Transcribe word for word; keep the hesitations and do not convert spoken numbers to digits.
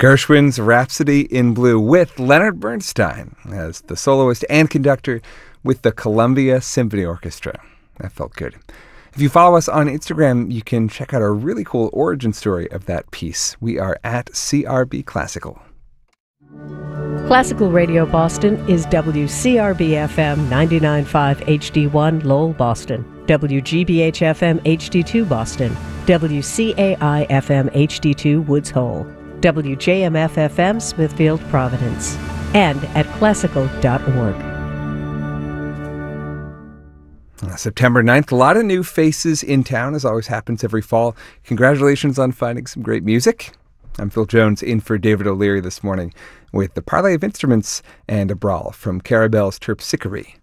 Gershwin's Rhapsody in Blue with Leonard Bernstein as the soloist and conductor with the Columbia Symphony Orchestra. That felt good. If you follow us on Instagram, you can check out our really cool origin story of that piece. We are at C R B Classical. Classical Radio Boston is W C R B F M ninety-nine point five H D one Lowell, Boston, W G B H F M H D two Boston, W C A I F M H D two Woods Hole, W J M F F M Smithfield, Providence, and at classical dot org. September ninth, a lot of new faces in town, as always happens every fall. Congratulations on finding some great music. I'm Phil Jones, in for David O'Leary this morning with the Parley of Instruments and a brawl from Carabelle's Terpsichore.